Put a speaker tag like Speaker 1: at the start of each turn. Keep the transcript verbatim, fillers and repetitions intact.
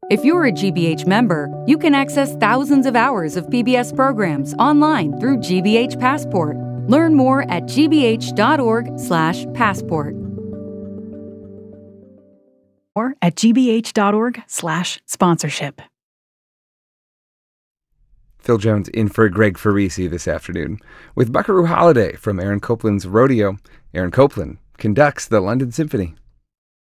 Speaker 1: If you're a G B H member, you can access thousands of hours of P B S programs online through G B H Passport. Learn more at g b h dot org slash passport.
Speaker 2: Or at g b h dot org slash sponsorship.
Speaker 3: Phil Jones in for Greg Farisi this afternoon. With Buckaroo Holiday from Aaron Copland's Rodeo, Aaron Copland conducts the London Symphony.